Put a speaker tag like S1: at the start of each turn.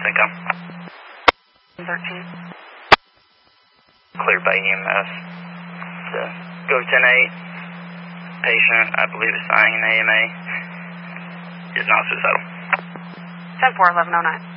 S1: Cinco.
S2: 13.
S1: Cleared by EMS. Go 10-8. Patient, I believe, is signing an AMA. Is not suicidal.
S2: 10-4, 1109.